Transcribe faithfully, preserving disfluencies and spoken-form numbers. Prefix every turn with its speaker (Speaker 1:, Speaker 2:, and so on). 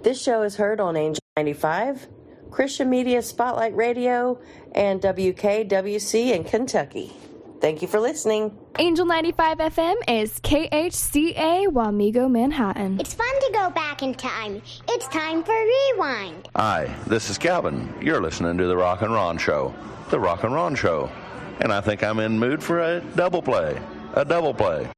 Speaker 1: This show is heard on Angel ninety-five, Christian Media Spotlight Radio, and W K W C in Kentucky. Thank you for listening.
Speaker 2: Angel ninety-five F M is K H C A Wamego, Manhattan.
Speaker 3: It's fun to go back in time. It's time for Rewind.
Speaker 4: Hi, this is Calvin. You're listening to The Rock and Ron Show. The Rock and Ron Show. And I think I'm in mood for a double play. A double play.